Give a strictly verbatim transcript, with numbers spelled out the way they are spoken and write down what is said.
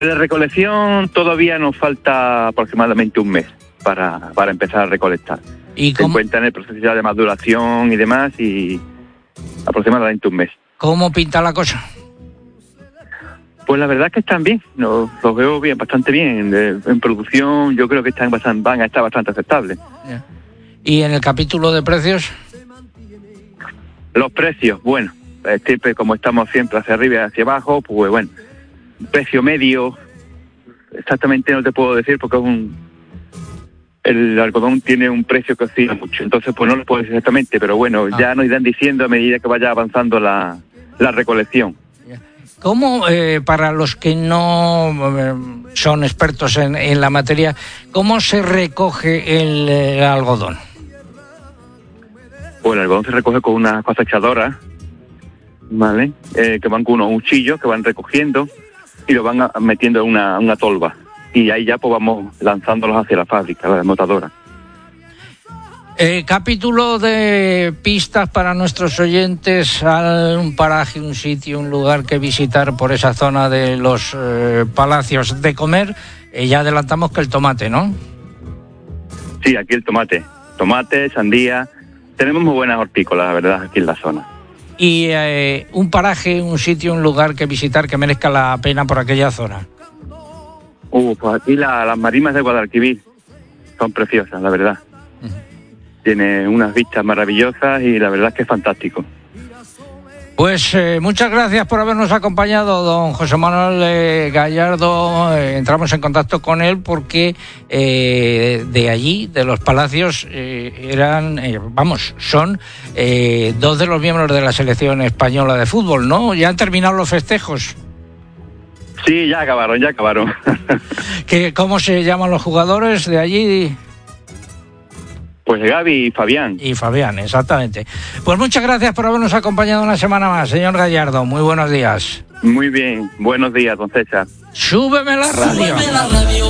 La recolección todavía nos falta aproximadamente un mes para, para empezar a recolectar. ¿Y Se encuentra en el proceso ya de maduración y demás, y aproximadamente un mes. ¿Cómo pinta la cosa? Pues la verdad es que están bien, los, los veo bien, bastante bien. De, en producción yo creo que están bastante, van a estar bastante aceptables. Yeah. ¿Y en el capítulo de precios? Los precios, bueno, siempre como estamos siempre hacia arriba y hacia abajo, pues bueno, precio medio, exactamente no te puedo decir porque es un, el algodón tiene un precio que oscila mucho, entonces pues no lo puedo decir exactamente, pero bueno, ah. ya nos irán diciendo a medida que vaya avanzando la, la recolección. ¿Cómo, eh, para los que no eh, son expertos en, en la materia, cómo se recoge el, el algodón? Pues el algodón se recoge con una cosechadora, ¿vale? Eh, que van con unos cuchillos que van recogiendo y lo van a, metiendo en una, una tolva. Y ahí ya pues vamos lanzándolos hacia la fábrica, la desmotadora. Eh, capítulo de pistas para nuestros oyentes, un paraje, un sitio, un lugar que visitar por esa zona de los eh, palacios de comer. Eh, ya adelantamos que el tomate, ¿no? Sí, aquí el tomate. Tomate, sandía. Tenemos muy buenas hortícolas, la verdad, aquí en la zona. Y eh, un paraje, un sitio, un lugar que visitar que merezca la pena por aquella zona. Uh, pues aquí la, las marimas de Guadalquivir son preciosas, la verdad. Uh-huh. Tiene unas vistas maravillosas y la verdad es que es fantástico. Pues eh, muchas gracias por habernos acompañado, don José Manuel eh, Gallardo. Eh, entramos en contacto con él porque eh, de allí, de los palacios, eh, eran, eh, vamos, son eh, dos de los miembros de la selección española de fútbol, ¿no? ¿Ya han terminado los festejos? Sí, ya acabaron, ya acabaron. ¿Qué, ¿Cómo se llaman los jugadores de allí? Pues Gaby y Fabián. Y Fabián, exactamente. Pues muchas gracias por habernos acompañado una semana más, señor Gallardo. Muy buenos días. Muy bien, buenos días, don César. Súbeme la radio. Súbeme la radio.